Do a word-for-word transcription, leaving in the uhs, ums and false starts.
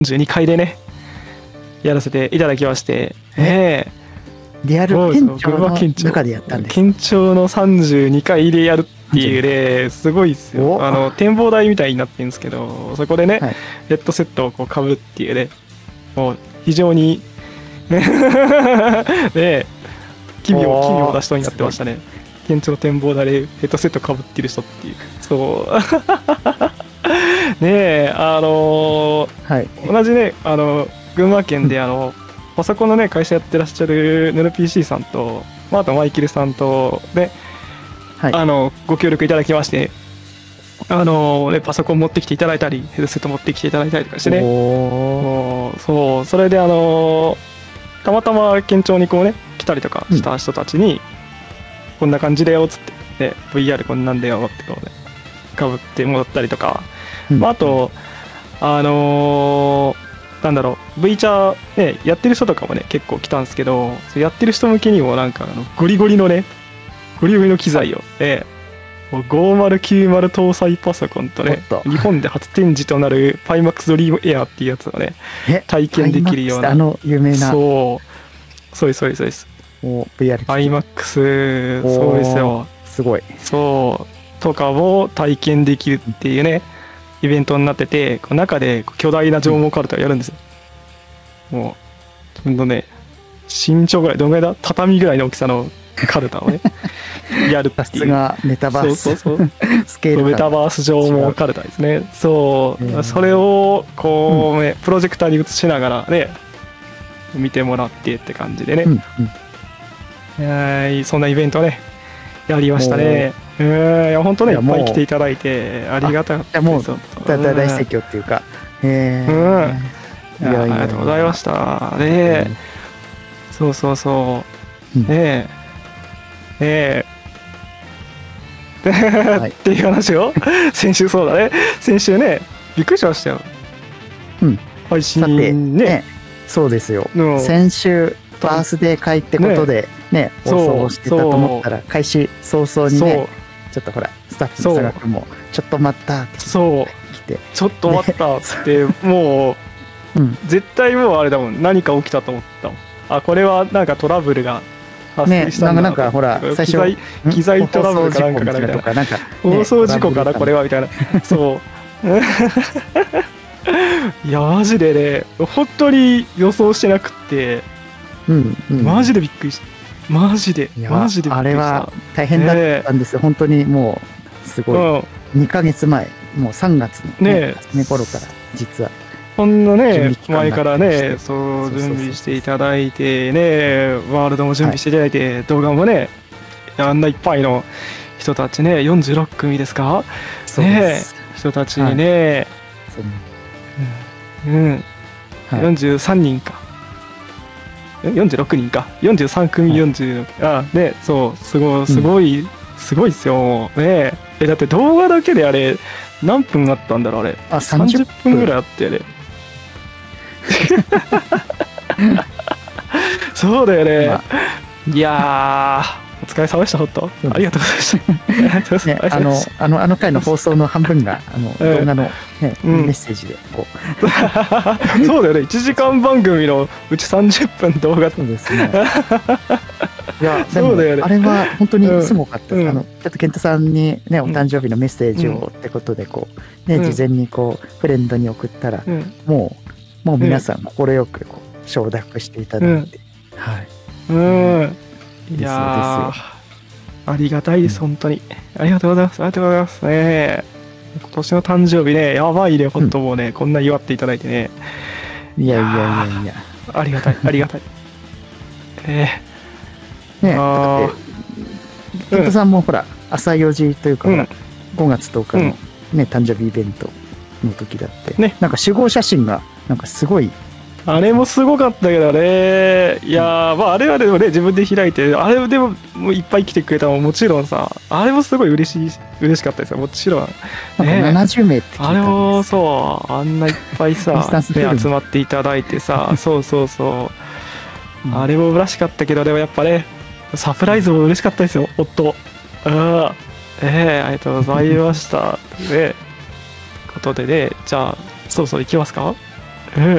じゅうにかいでねやらせていただきまして、ええリアル県庁の中でやったんです。 県庁のさんじゅうにかいでやるっていうね、すごいですよ。あの展望台みたいになってるんですけど、そこでね、はい、ヘッドセットをこうかぶるっていうね、もう非常にね奇妙奇妙な人になってましたね。県庁の展望台でヘッドセットかぶってる人っていう、そうねえ、あのーはい、同じね、あの群馬県であの、うんパソコンのね会社やってらっしゃる ヌルピーシー さんと、まあ、あとマイケルさんとで、はい、あのご協力いただきまして、あのねパソコン持ってきていただいたりヘッドセット持ってきていただいたりとかしてね、もうそうそれであのたまたま県庁にこうね来たりとかした人たちに、うん、こんな感じだよっつってで ブイアール こんなんだよってこうねかぶってもらったりとか、うんまあ、あとあのーなんだろう V チャー、ね、やってる人とかもね結構来たんですけど、やってる人向けにもなんかあのゴリゴリのねゴリゴリの機材を、ね、ごまるきゅうまる搭載パソコンとね日本で初展示となる パイマックス ドリームエアっていうやつをね体験できるような、 あの有名なそうそうですそうですそうですブイアールパイマックスそうですよすごいそうとかも体験できるっていうねイベントになってて、中で巨大な縄文カルタをやるんですよ。うん、もう、ほんとね、身長ぐらい、どのぐらいだ畳ぐらいの大きさのカルタをね、やるっていう。さすがメタバース。 そうそうそう。スケールメタバース縄文カルタですね。そう。それを、こうね、うん、プロジェクターに映しながらね、見てもらってって感じでね。うんうん、はい、そんなイベントね、やりましたね。えー、いや本当ねいっぱい来ていただいてありがたかったです。 もう大盛況っていうか、えー、うん、いやありがとうございました。で、そうそうそう、うん、ねえ、えーはい、っていう話を先週そうだね先週ねびっくりしましたよ。 うん。 配信ね。ねそうですよ。うん、先週バースデー会ってことでね放送してたと思ったら開始早々にね。ちょっとほらスタッフの佐賀君もちょっと待ったってそう来てちょっと待ったってもう、うん、絶対もうあれだもん何か起きたと思ったもん。あこれはなんかトラブルが発生したんだねなんかなんかほら最初機材機材トラブルかなんかからみたいな、なんか放送事故からこれはみたいなそういやマジでね本当に予想してなくて、うんうん、マジでびっくりした。マジでマジであれは大変だったんですよ、えー、本当にもうすごい、うん、にかげつまえもうさんがつのね初め頃から実はこんなね前からねそう準備していただいてねワールドも準備していただいて、はい、動画もねあんないっぱいの人たちねよんじゅうろっくみですかね人たちにね、はい、うん、はい、よんじゅうさんにんかよんじゅうろくにんかよんじゅうさんくみよんじゅうろく、はい、あねそうすごいすごい、うん、すごいですよねえだって動画だけであれ何分あったんだろうあれあさんじゅっぷんぐらいあってあれそうだよね、まあ、いやーお疲れ様でした本当ありがとうございましたね、あのあのあの回の放送の半分があの動画の、ねうん、メッセージでこうそうだよねいちじかん番組のうちさんじゅっぷん動画そうですねいやでも、ね、あれは本当にすごかったです、うん、あのちょっと健太さんにねお誕生日のメッセージをってことでこうね、うん、事前にこうフレンドに送ったら、うん、もうもう皆さん快くこう承諾していただいて、うん、はいうん、いやありがたいです、本当にありがとうございますありがとうございますね今年の誕生日ねやばいね本当もうね、うん、こんな祝っていただいてねいやいやいやいやありがたいありがたいえー、ねだって健太さんもほら朝よじというか、うん、ごがつとおかの、ねうん、誕生日イベントの時だって、ね、なんか集合写真がなんかすごいあれもすごかったけどねいや、うん、まああれはでもね自分で開いてあれでももういっぱい来てくれたのももちろんさあれもすごい嬉しい嬉しかったですよもちろん、 ね、ななじゅうめいって聞いたんですあれもそうあんないっぱいさ、ね、集まっていただいてさそうそうそう、うん、あれも嬉しかったけどでもやっぱねサプライズも嬉しかったですよほんとあえー、ありがとうございましたねことでねじゃあそろそろ行きますかうん